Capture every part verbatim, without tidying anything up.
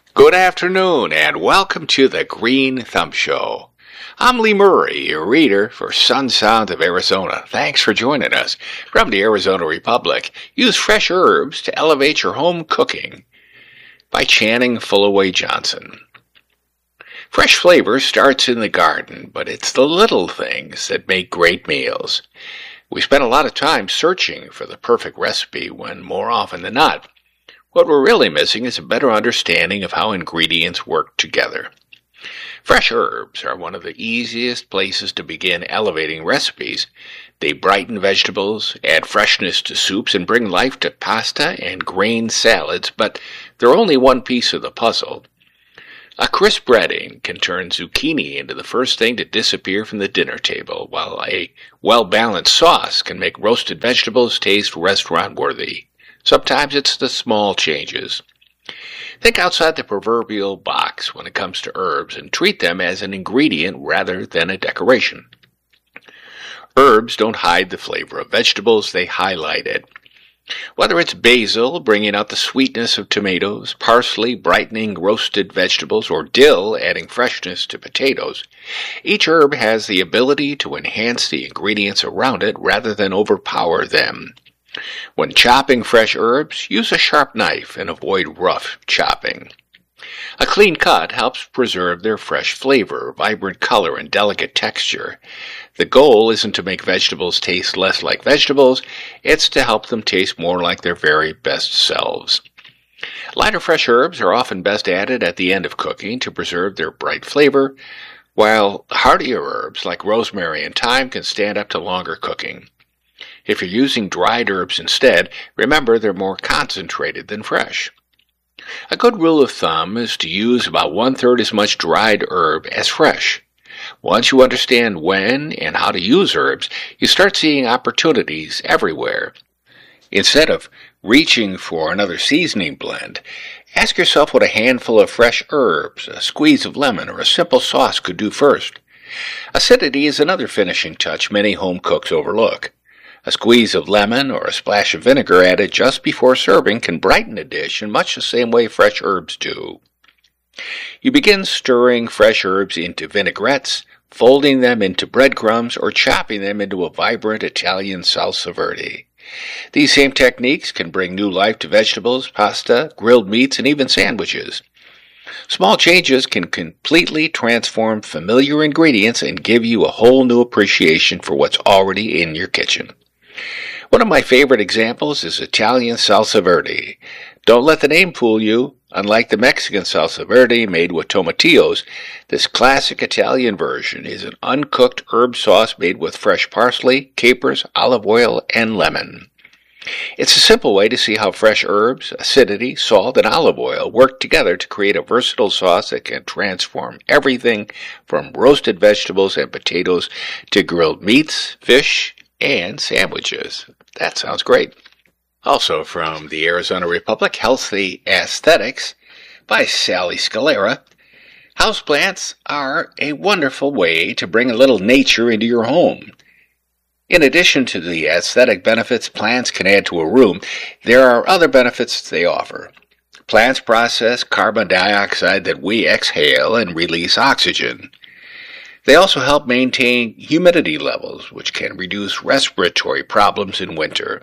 Good afternoon, and welcome to the Green Thumb Show. I'm Lee Murray, your reader for Sun Sound of Arizona. Thanks for joining us. From the Arizona Republic, use fresh herbs to elevate your home cooking. By Channing Fullaway Johnson. Fresh flavor starts in the garden, but it's the little things that make great meals. We spend a lot of time searching for the perfect recipe when, more often than not, what we're really missing is a better understanding of how ingredients work together. Fresh herbs are one of the easiest places to begin elevating recipes. They brighten vegetables, add freshness to soups, and bring life to pasta and grain salads, but they're only one piece of the puzzle. A crisp breading can turn zucchini into the first thing to disappear from the dinner table, while a well-balanced sauce can make roasted vegetables taste restaurant-worthy. Sometimes it's the small changes. Think outside the proverbial box when it comes to herbs and treat them as an ingredient rather than a decoration. Herbs don't hide the flavor of vegetables, they highlight it. Whether it's basil bringing out the sweetness of tomatoes, parsley brightening roasted vegetables, or dill adding freshness to potatoes, each herb has the ability to enhance the ingredients around it rather than overpower them. When chopping fresh herbs, use a sharp knife and avoid rough chopping. A clean cut helps preserve their fresh flavor, vibrant color, and delicate texture. The goal isn't to make vegetables taste less like vegetables, it's to help them taste more like their very best selves. Lighter fresh herbs are often best added at the end of cooking to preserve their bright flavor, while heartier herbs like rosemary and thyme can stand up to longer cooking. If you're using dried herbs instead, remember they're more concentrated than fresh. A good rule of thumb is to use about one-third as much dried herb as fresh. Once you understand when and how to use herbs, you start seeing opportunities everywhere. Instead of reaching for another seasoning blend, ask yourself what a handful of fresh herbs, a squeeze of lemon, or a simple sauce could do first. Acidity is another finishing touch many home cooks overlook. A squeeze of lemon or a splash of vinegar added just before serving can brighten a dish in much the same way fresh herbs do. You begin stirring fresh herbs into vinaigrettes, folding them into breadcrumbs, or chopping them into a vibrant Italian salsa verde. These same techniques can bring new life to vegetables, pasta, grilled meats, and even sandwiches. Small changes can completely transform familiar ingredients and give you a whole new appreciation for what's already in your kitchen. One of my favorite examples is Italian salsa verde. Don't let the name fool you. Unlike the Mexican salsa verde made with tomatillos, this classic Italian version is an uncooked herb sauce made with fresh parsley, capers, olive oil, and lemon. It's a simple way to see how fresh herbs, acidity, salt, and olive oil work together to create a versatile sauce that can transform everything from roasted vegetables and potatoes to grilled meats, fish, and sandwiches. That sounds great. Also from the Arizona Republic, Healthy Aesthetics by Sally Scalera. Houseplants are a wonderful way to bring a little nature into your home. In addition to the aesthetic benefits plants can add to a room, there are other benefits they offer. Plants process carbon dioxide that we exhale and release oxygen. They also help maintain humidity levels, which can reduce respiratory problems in winter.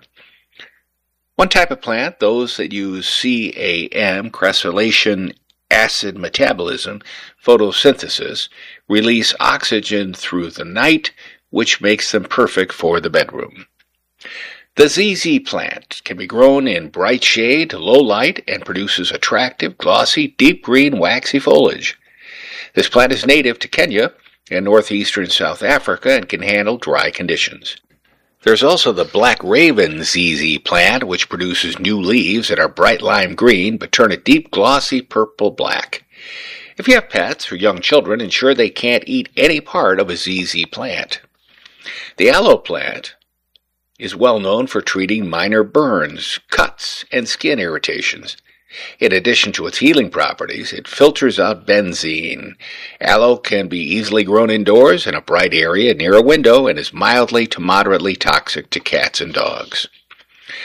One type of plant, those that use C A M, cressolation acid metabolism, photosynthesis, release oxygen through the night, which makes them perfect for the bedroom. The Z Z plant can be grown in bright shade, low light, and produces attractive, glossy, deep green, waxy foliage. This plant is native to Kenya and northeastern South Africa and can handle dry conditions. There's also the Black Raven Z Z plant, which produces new leaves that are bright lime green but turn a deep, glossy purple-black. If you have pets or young children, ensure they can't eat any part of a Z Z plant. The aloe plant is well known for treating minor burns, cuts, and skin irritations. In addition to its healing properties, it filters out benzene. Aloe can be easily grown indoors in a bright area near a window and is mildly to moderately toxic to cats and dogs.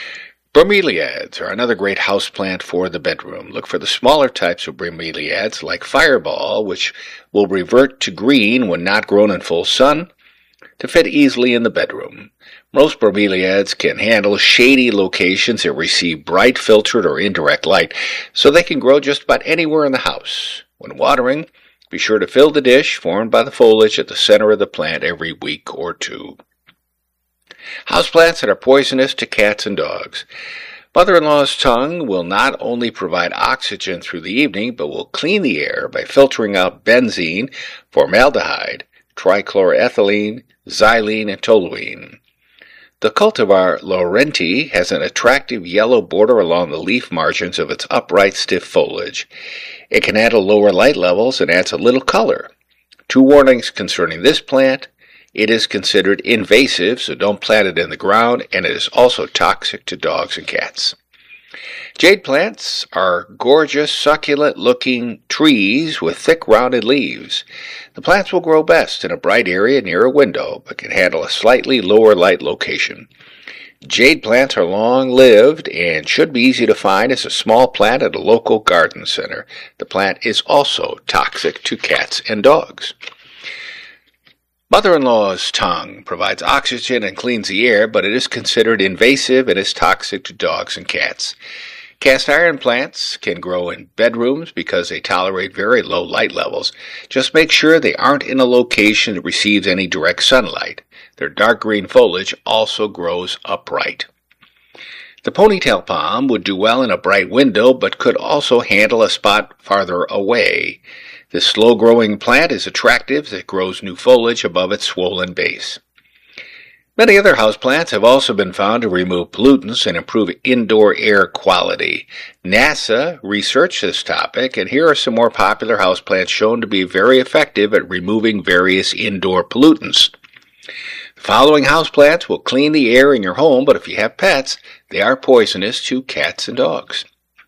Bromeliads are another great houseplant for the bedroom. Look for the smaller types of bromeliads like Fireball, which will revert to green when not grown in full sun, to fit easily in the bedroom. Most bromeliads can handle shady locations that receive bright filtered or indirect light, so they can grow just about anywhere in the house. When watering, be sure to fill the dish formed by the foliage at the center of the plant every week or two. Houseplants that are poisonous to cats and dogs. Mother-in-law's tongue will not only provide oxygen through the evening, but will clean the air by filtering out benzene, formaldehyde, trichloroethylene, xylene, and toluene. The cultivar Laurenti has an attractive yellow border along the leaf margins of its upright, stiff foliage. It can handle lower light levels and adds a little color. Two warnings concerning this plant. It is considered invasive, so don't plant it in the ground, and it is also toxic to dogs and cats. Jade plants are gorgeous, succulent-looking trees with thick, rounded leaves. The plants will grow best in a bright area near a window, but can handle a slightly lower light location. Jade plants are long-lived and should be easy to find as a small plant at a local garden center. The plant is also toxic to cats and dogs. Mother-in-law's tongue provides oxygen and cleans the air, but it is considered invasive and is toxic to dogs and cats. Cast iron plants can grow in bedrooms because they tolerate very low light levels. Just make sure they aren't in a location that receives any direct sunlight. Their dark green foliage also grows upright. The ponytail palm would do well in a bright window, but could also handle a spot farther away. This slow-growing plant is attractive as it grows new foliage above its swollen base. Many other houseplants have also been found to remove pollutants and improve indoor air quality. NASA researched this topic, and here are some more popular houseplants shown to be very effective at removing various indoor pollutants. The following houseplants will clean the air in your home, but if you have pets, they are poisonous to cats and dogs.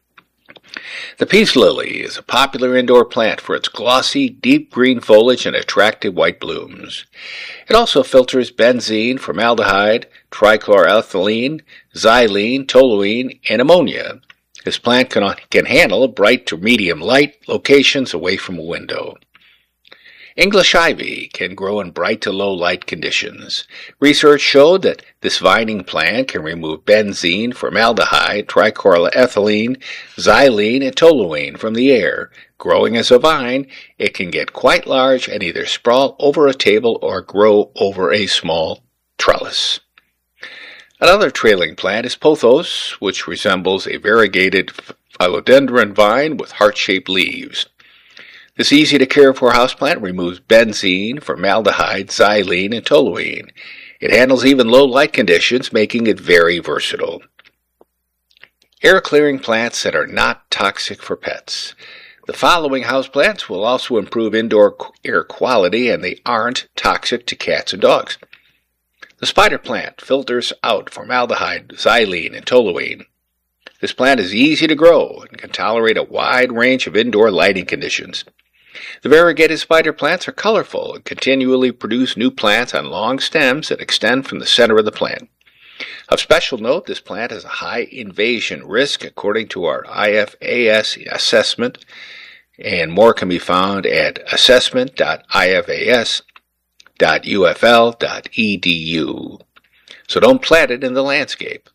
The peace lily is a popular indoor plant for its glossy, deep green foliage and attractive white blooms. It also filters benzene, formaldehyde, trichloroethylene, xylene, toluene, and ammonia. This plant can, can handle bright to medium light locations away from a window. English ivy can grow in bright to low light conditions. Research showed that this vining plant can remove benzene, formaldehyde, trichloroethylene, xylene, and toluene from the air. Growing as a vine, it can get quite large and either sprawl over a table or grow over a small trellis. Another trailing plant is pothos, which resembles a variegated philodendron vine with heart-shaped leaves. This easy-to-care-for houseplant removes benzene, formaldehyde, xylene, and toluene. It handles even low light conditions, making it very versatile. Air-clearing plants that are not toxic for pets. The following houseplants will also improve indoor air quality, and they aren't toxic to cats and dogs. The spider plant filters out formaldehyde, xylene, and toluene. This plant is easy to grow and can tolerate a wide range of indoor lighting conditions. The variegated spider plants are colorful and continually produce new plants on long stems that extend from the center of the plant. Of special note, this plant has a high invasion risk according to our I F A S assessment, and more can be found at assessment dot I F A S dot U F L dot E D U. So don't plant it in the landscape.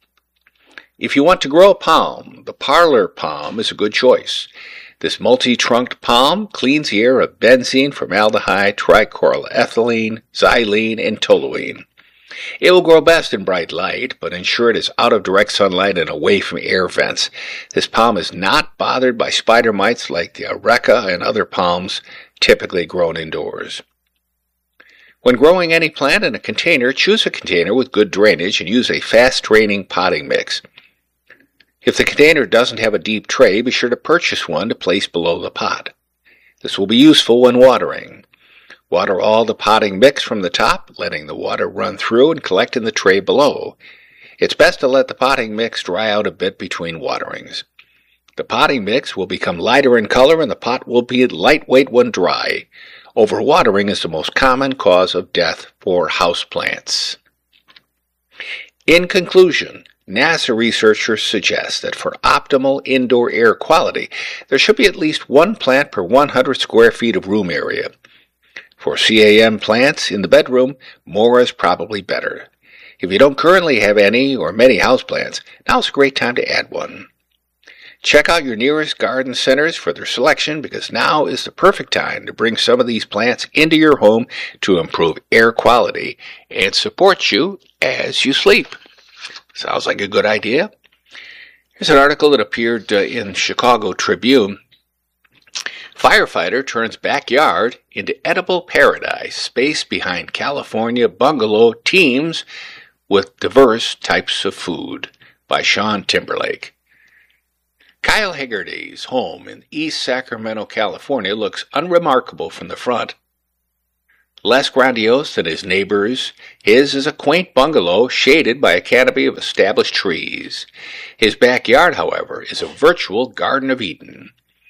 If you want to grow a palm, the parlor palm is a good choice. This multi-trunked palm cleans the air of benzene, formaldehyde, trichloroethylene, xylene, and toluene. It will grow best in bright light, but ensure it is out of direct sunlight and away from air vents. This palm is not bothered by spider mites like the areca and other palms typically grown indoors. When growing any plant in a container, choose a container with good drainage and use a fast-draining potting mix. If the container doesn't have a deep tray, be sure to purchase one to place below the pot. This will be useful when watering. Water all the potting mix from the top, letting the water run through and collect in the tray below. It's best to let the potting mix dry out a bit between waterings. The potting mix will become lighter in color and the pot will be lightweight when dry. Overwatering is the most common cause of death for houseplants. In conclusion, NASA researchers suggest that for optimal indoor air quality, there should be at least one plant per one hundred square feet of room area. For C A M plants in the bedroom, more is probably better. If you don't currently have any or many houseplants, now's a great time to add one. Check out your nearest garden centers for their selection, because now is the perfect time to bring some of these plants into your home to improve air quality and support you as you sleep. Sounds like a good idea. Here's an article that appeared uh, in Chicago Tribune. Firefighter turns backyard into edible paradise. Space behind California bungalow teems with diverse types of food, by Sean Timberlake. Kyle Hegarty's home in East Sacramento, California looks unremarkable from the front. Less grandiose than his neighbors, his is a quaint bungalow shaded by a canopy of established trees. His backyard, however, is a virtual Garden of Eden.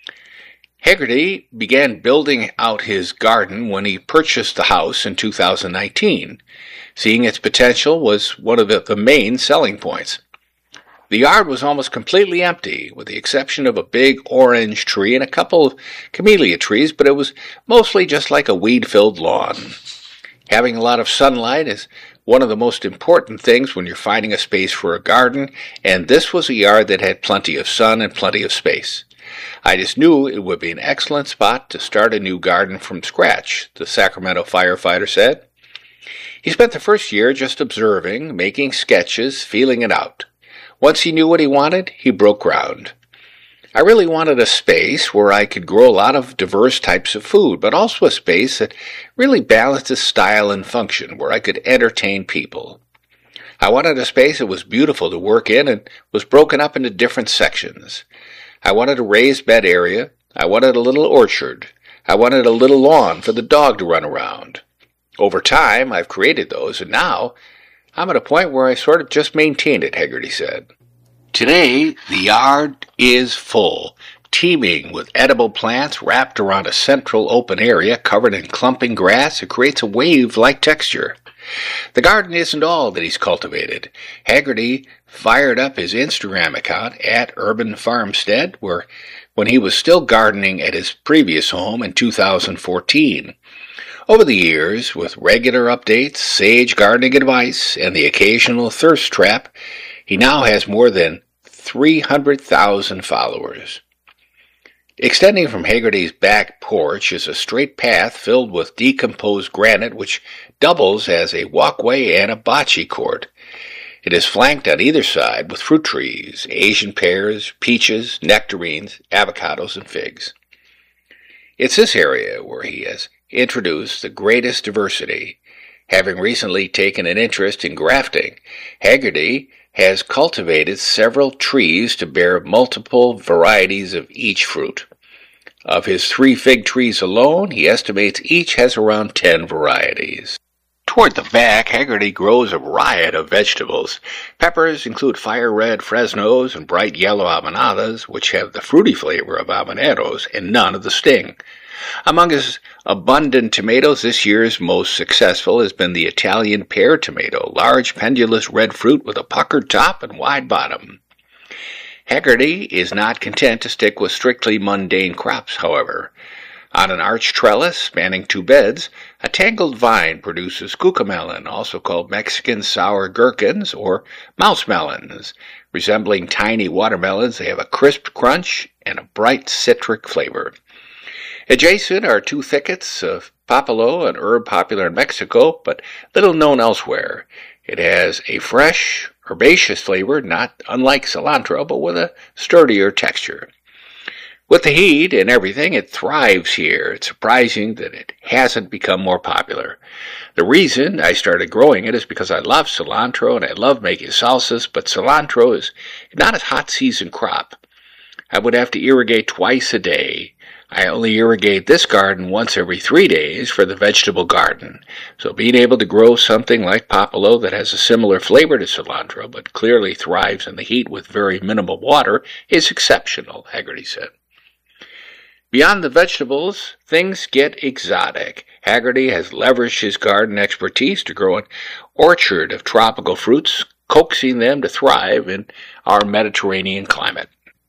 Hegarty began building out his garden when he purchased the house in two thousand nineteen. Seeing its potential was one of the main selling points. The yard was almost completely empty, with the exception of a big orange tree and a couple of camellia trees, but it was mostly just like a weed-filled lawn. Having a lot of sunlight is one of the most important things when you're finding a space for a garden, and this was a yard that had plenty of sun and plenty of space. I just knew it would be an excellent spot to start a new garden from scratch, the Sacramento firefighter said. He spent the first year just observing, making sketches, feeling it out. Once he knew what he wanted, he broke ground. I really wanted a space where I could grow a lot of diverse types of food, but also a space that really balances style and function, where I could entertain people. I wanted a space that was beautiful to work in and was broken up into different sections. I wanted a raised bed area. I wanted a little orchard. I wanted a little lawn for the dog to run around. Over time, I've created those, and now I'm at a point where I sort of just maintain it, Hegarty said. Today, the yard is full, teeming with edible plants wrapped around a central open area covered in clumping grass. It creates a wave-like texture. The garden isn't all that he's cultivated. Hegarty fired up his Instagram account at Urban Farmstead, where when he was still gardening at his previous home in two thousand fourteen. Over the years, with regular updates, sage gardening advice, and the occasional thirst trap, he now has more than three hundred thousand followers. Extending from Hegarty's back porch is a straight path filled with decomposed granite which doubles as a walkway and a bocce court. It is flanked on either side with fruit trees, Asian pears, peaches, nectarines, avocados, and figs. It's this area where he has introduced the greatest diversity. Having recently taken an interest in grafting, Hegarty has cultivated several trees to bear multiple varieties of each fruit. Of his three fig trees alone, he estimates each has around ten varieties. Toward the back, Hegarty grows a riot of vegetables. Peppers include fire red Fresnos and bright yellow habaneros, which have the fruity flavor of habaneros and none of the sting. Among his abundant tomatoes, this year's most successful has been the Italian pear tomato, large pendulous red fruit with a puckered top and wide bottom. Hegarty is not content to stick with strictly mundane crops, however. On an arched trellis spanning two beds, a tangled vine produces cucamelon, also called Mexican sour gherkins or mouse melons. Resembling tiny watermelons, they have a crisp crunch and a bright citric flavor. Adjacent are two thickets of papalo, an herb popular in Mexico, but little known elsewhere. It has a fresh, herbaceous flavor, not unlike cilantro, but with a sturdier texture. With the heat and everything, it thrives here. It's surprising that it hasn't become more popular. The reason I started growing it is because I love cilantro and I love making salsas, but cilantro is not a hot season crop. I would have to irrigate twice a day. I only irrigate this garden once every three days for the vegetable garden. So being able to grow something like papalo that has a similar flavor to cilantro but clearly thrives in the heat with very minimal water is exceptional, Hegarty said. Beyond the vegetables, things get exotic. Hegarty has leveraged his garden expertise to grow an orchard of tropical fruits coaxing them to thrive in our Mediterranean climate.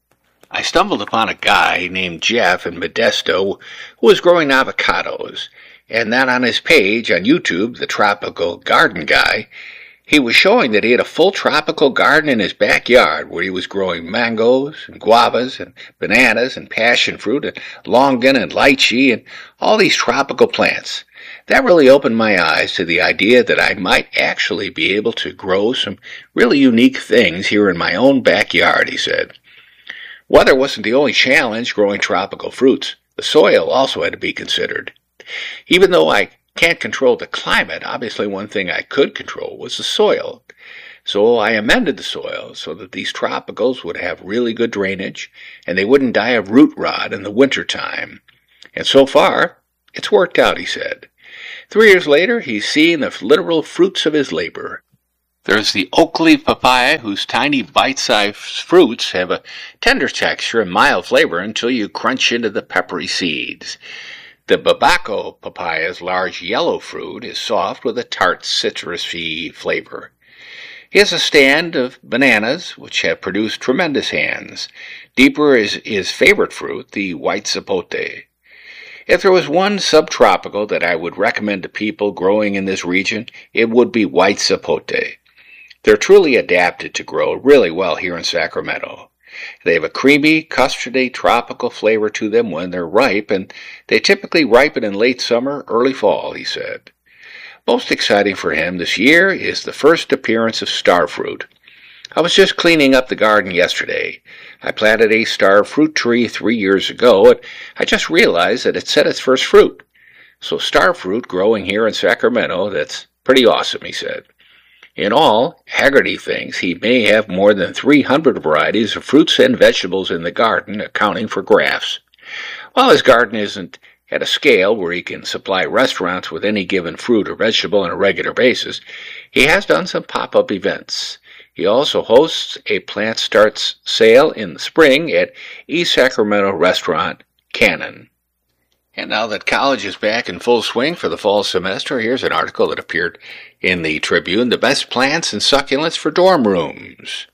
I stumbled upon a guy named Jeff in Modesto who was growing avocados, and then on his page on YouTube, The Tropical Garden Guy, he was showing that he had a full tropical garden in his backyard where he was growing mangoes and guavas and bananas and passion fruit and longan and lychee and all these tropical plants. That really opened my eyes to the idea that I might actually be able to grow some really unique things here in my own backyard, he said. Weather wasn't the only challenge growing tropical fruits. The soil also had to be considered. Even though I can't control the climate, obviously one thing I could control was the soil. So I amended the soil so that these tropicals would have really good drainage and they wouldn't die of root rot in the wintertime. And so far, it's worked out, he said. Three years later, he's seeing the literal fruits of his labor. There's the Oakley papaya, whose tiny bite-sized fruits have a tender texture and mild flavor until you crunch into the peppery seeds. The Babaco papaya's large yellow fruit is soft with a tart citrusy flavor. He has a stand of bananas, which have produced tremendous hands. Deeper is his favorite fruit, the white zapote. If there was one subtropical that I would recommend to people growing in this region, it would be white zapote. They're truly adapted to grow really well here in Sacramento. They have a creamy, custardy, tropical flavor to them when they're ripe, and they typically ripen in late summer, early fall, he said. Most exciting for him this year is the first appearance of starfruit. I was just cleaning up the garden yesterday. I planted a star fruit tree three years ago, and I just realized that it set its first fruit. So starfruit growing here in Sacramento, that's pretty awesome, he said. In all, Haggerty thinks he may have more than three hundred varieties of fruits and vegetables in the garden, accounting for grafts. While his garden isn't at a scale where he can supply restaurants with any given fruit or vegetable on a regular basis, he has done some pop-up events. He also hosts a plant starts sale in the spring at East Sacramento restaurant Cannon. And now that college is back in full swing for the fall semester, here's an article that appeared in the Tribune, The Best Plants and Succulents for Dorm Rooms.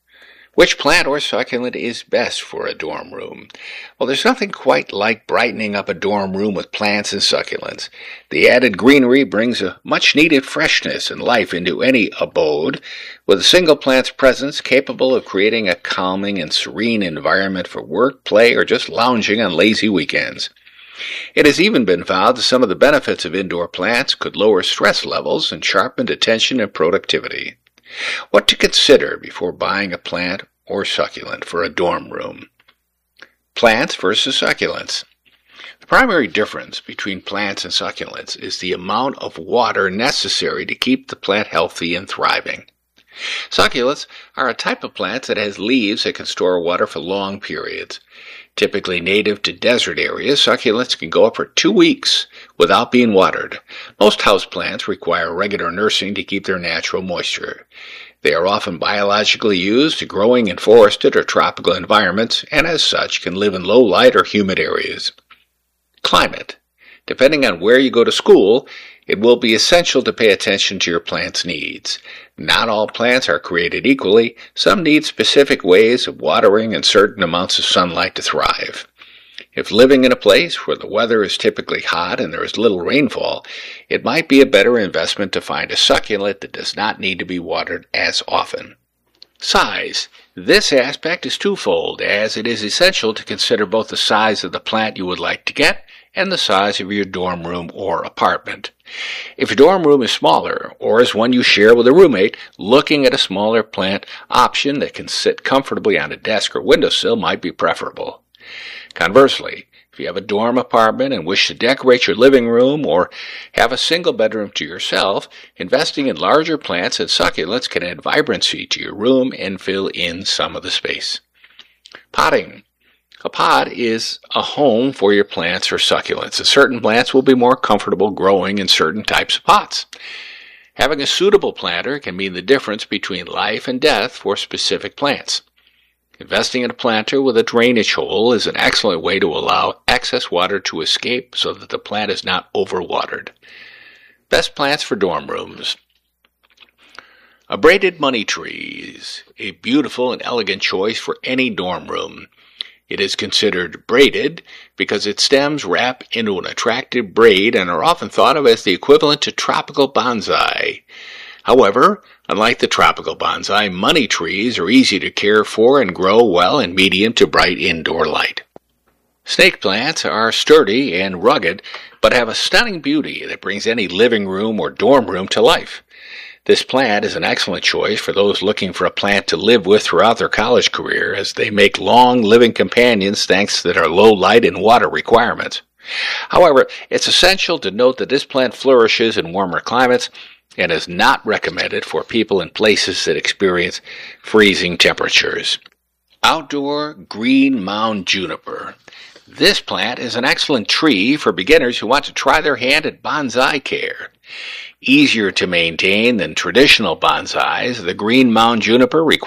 Which plant or succulent is best for a dorm room? Well, there's nothing quite like brightening up a dorm room with plants and succulents. The added greenery brings a much-needed freshness and life into any abode, with a single plant's presence capable of creating a calming and serene environment for work, play, or just lounging on lazy weekends. It has even been found that some of the benefits of indoor plants could lower stress levels and sharpen attention and productivity. What to consider before buying a plant or succulent for a dorm room? Plants versus succulents. The primary difference between plants and succulents is the amount of water necessary to keep the plant healthy and thriving. Succulents are a type of plant that has leaves that can store water for long periods. Typically native to desert areas, succulents can go up for two weeks without being watered. Most houseplants require regular nursing to keep their natural moisture. They are often biologically used to growing in forested or tropical environments, and as such can live in low light or humid areas. Climate. Depending on where you go to school, it will be essential to pay attention to your plant's needs. Not all plants are created equally. Some need specific ways of watering and certain amounts of sunlight to thrive. If living in a place where the weather is typically hot and there is little rainfall, it might be a better investment to find a succulent that does not need to be watered as often. Size. This aspect is twofold, as it is essential to consider both the size of the plant you would like to get and the size of your dorm room or apartment. If your dorm room is smaller, or is one you share with a roommate, looking at a smaller plant option that can sit comfortably on a desk or windowsill might be preferable. Conversely, if you have a dorm apartment and wish to decorate your living room or have a single bedroom to yourself, investing in larger plants and succulents can add vibrancy to your room and fill in some of the space. Potting. A pot is a home for your plants or succulents, and certain plants will be more comfortable growing in certain types of pots. Having a suitable planter can mean the difference between life and death for specific plants. Investing in a planter with a drainage hole is an excellent way to allow excess water to escape so that the plant is not overwatered. Best plants for dorm rooms. A braided money tree is a beautiful and elegant choice for any dorm room. It is considered braided because its stems wrap into an attractive braid and are often thought of as the equivalent to tropical bonsai. However, unlike the tropical bonsai, money trees are easy to care for and grow well in medium to bright indoor light. Snake plants are sturdy and rugged, but have a stunning beauty that brings any living room or dorm room to life. This plant is an excellent choice for those looking for a plant to live with throughout their college career, as they make long living companions thanks to their low light and water requirements. However, it's essential to note that this plant flourishes in warmer climates and is not recommended for people in places that experience freezing temperatures. Outdoor green mound juniper. This plant is an excellent tree for beginners who want to try their hand at bonsai care. Easier to maintain than traditional bonsais, the green mound juniper requires